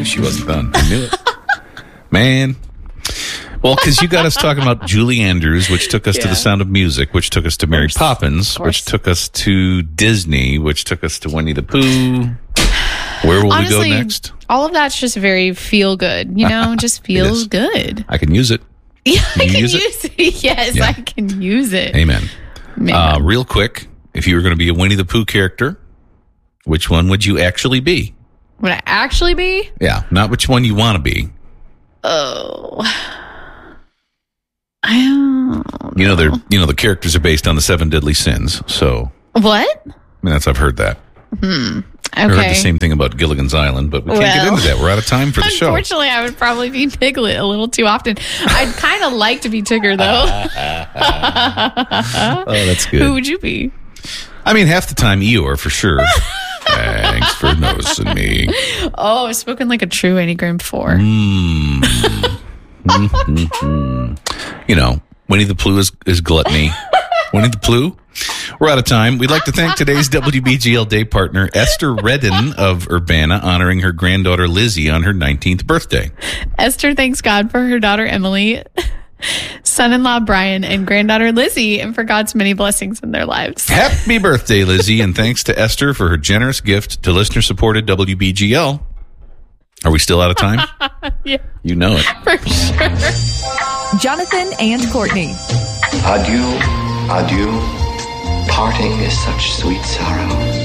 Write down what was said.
knew she wasn't done. I knew it. Man. Well, because you got us talking about Julie Andrews, which took us to The Sound of Music, which took us to Mary Poppins, which took us to Disney, which took us to Winnie the Pooh. Where will Honestly, we go next? All of that's just very feel good, just feels good. I can use it. Yeah, I can use use it. Yes, Yeah. I can use it. Amen. Real quick, if you were going to be a Winnie the Pooh character, which one would you actually be? Would I actually be? Yeah, not which one you want to be. Oh. I don't know. The characters are based on the 7 deadly sins. So What? I've heard that. Okay. I heard the same thing about Gilligan's Island, but we can't get into that. We're out of time for the show. Unfortunately, I would probably be Piglet a little too often. I'd kind of like to be Tigger, though. Oh, that's good. Who would you be? Half the time Eeyore for sure. Thanks for noticing me. Oh, I've spoken like a true Enneagram 4. Winnie the Pooh is gluttony. Winnie the Pooh. We're out of time. We'd like to thank today's WBGL Day partner, Esther Redden of Urbana, honoring her granddaughter Lizzie on her 19th birthday. Esther thanks God for her daughter Emily, son-in-law Brian, and granddaughter Lizzie, and for God's many blessings in their lives. Happy birthday, Lizzie, and thanks to Esther for her generous gift to listener-supported WBGL. Are we still out of time? Yeah. You know it. For sure. Jonathan and Courtney. Adieu, adieu. Parting is such sweet sorrow.